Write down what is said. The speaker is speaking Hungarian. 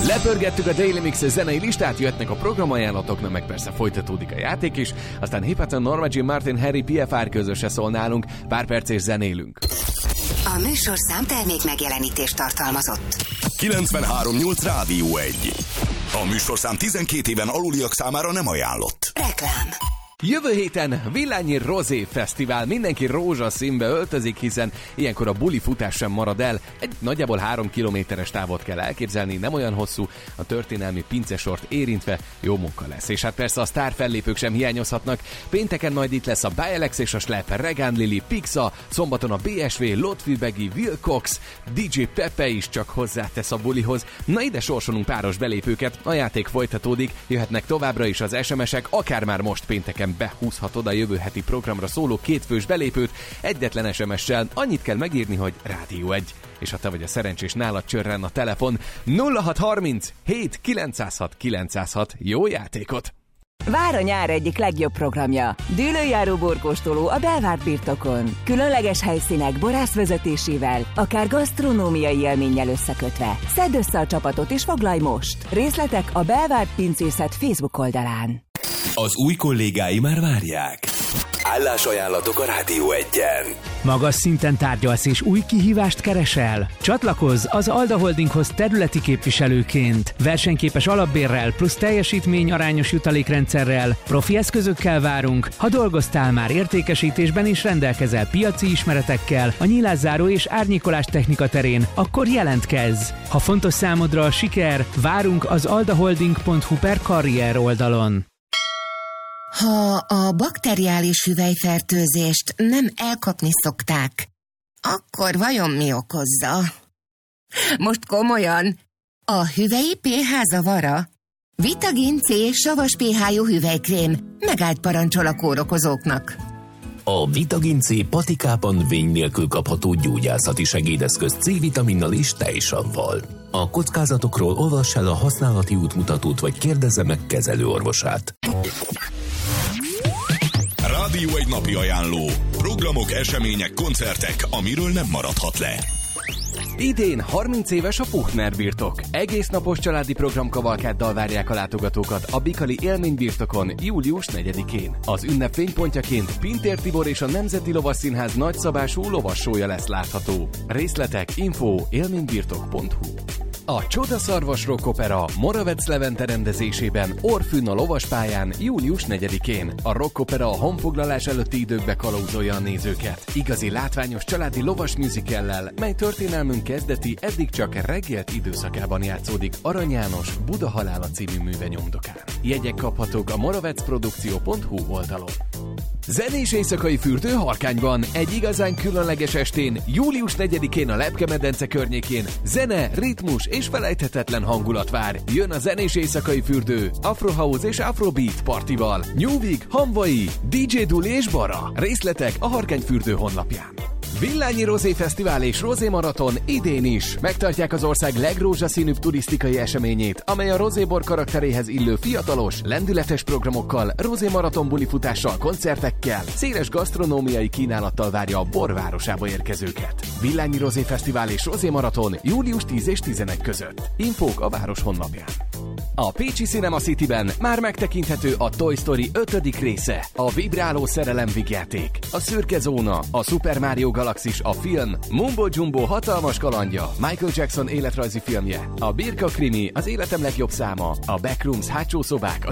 Lepörgettük a Daily Mix zenei listát, jöhetnek a programajánlatok, na meg persze folytatódik a játék is, aztán Hip Hudson, Norma Jean Martin, Harry, PFR közöse szól nálunk, pár perc és zenélünk. A műsorszám termék megjelenítést tartalmazott. 93.8 Rádió 1. A műsorszám 12 éven aluliak számára nem ajánlott. Reklám. Jövő héten Villányi Rozé Fesztivál, mindenki rózsaszínbe öltözik, hiszen ilyenkor a buli futás sem marad el. Egy nagyjából 3 kilométeres távot kell elképzelni, nem olyan hosszú, a történelmi pincesort érintve jó munka lesz. És hát persze a sztár fellépők sem hiányozhatnak. Pénteken majd itt lesz a Bialex és a Schlepper, Regán Lili, Pixa, szombaton a BSV, Lotfi Begi, Will Cox, DJ Pepe is csak hozzátesz a bulihoz. Na ide sorsolunk páros belépőket, a játék folytatódik, jöhetnek továbbra is az SMS-ek, akár már most pénteken behúzhatod a jövő heti programra szóló kétfős belépőt egyetlen SMS-sel. Annyit kell megírni, hogy Rádió 1. És ha te vagy a szerencsés, nálad csörren a telefon 0630 7 906 906. Jó játékot! Vár a nyár egyik legjobb programja. Dűlőjáró borkóstoló a Belvárt birtokon. Különleges helyszínek borászvezetésével, akár gasztronómiai élménnyel összekötve. Szedd össze a csapatot és foglalj most! Részletek a Belvárt Pincészet Facebook oldalán. Az új kollégái már várják. Állásajánlatok a Rádió 1-en. Magas szinten tárgyalsz és új kihívást keresel? Csatlakozz az Alda Holdinghoz területi képviselőként. Versenyképes alapbérrel plusz teljesítmény arányos jutalékrendszerrel, profi eszközökkel várunk. Ha dolgoztál már értékesítésben és rendelkezel piaci ismeretekkel, a nyílászáró és árnyékolás technika terén, akkor jelentkezz! Ha fontos számodra a siker, várunk az aldaholding.hu/karrier oldalon. Ha a bakteriális hüvelyfertőzést nem elkapni szokták, akkor vajon mi okozza? Most komolyan, a hüvelyi pH zavara? Vitagin C savas pH-jú hüvelykrém megállt parancsol a kórokozóknak. A Vitagin C patikában vény nélkül kapható gyógyászati segédeszköz C-vitaminnal és tejsavval. A kockázatokról olvass el a használati útmutatót, vagy kérdezze meg kezelőorvosát. Rádió 1 napi ajánló. Programok, események, koncertek, amiről nem maradhat le. Idén 30 éves a Puchner birtok. Egész napos családi programkavalkáddal várják a látogatókat a Bikali élménybirtokon július 4-én. Az ünnep fénypontjaként Pintér Tibor és a Nemzeti Lovasszínház nagyszabású lovassója lesz látható. Részletek info élménybirtok.hu. A Csodaszarvas Rock Opera Moravec Levente rendezésében Orfűn a lovaspályán július 4-én. A Rock Opera a honfoglalás előtti időkbe kalauzolja a nézőket. Igazi látványos családi lovas musicallel, mely történelmünk kezdeti, eddig csak reggelt időszakában játszódik Arany János Buda halála című műve nyomdokán. Jegyek kaphatók a moravecprodukció.hu oldalon. Zenés éjszakai fürdő Harkányban egy igazán különleges estén, július 4-én a Lepke-medence környékén zene, ritmus és felejthetetlen hangulat vár. Jön a zenés éjszakai fürdő Afro House és Afrobeat partival. Nyúvig, Hamvai, DJ Duli és Bara. Részletek a Harkány fürdő honlapján. Villányi Rozé Fesztivál és Rozé Maraton idén is. Megtartják az ország legrózsaszínűbb turisztikai eseményét, amely a rozébor karakteréhez illő fiatalos, lendületes programokkal, Rozé Maraton bulifutással, koncertekkel, széles gasztronómiai kínálattal várja a borvárosába érkezőket. Villányi Rozé Fesztivál és Rozé Maraton július 10 és 11 között. Infók a város honlapján. A Pécsi Cinema Cityben már megtekinthető a Toy Story 5. része, a vibráló szerelem vígjáték, a szürke zóna, a Super Mario Galaxis a film, Mumbo Jumbo hatalmas kalandja, Michael Jackson életrajzi filmje, a Birka krimi, az életem legjobb száma, a Backrooms hátsó szobák,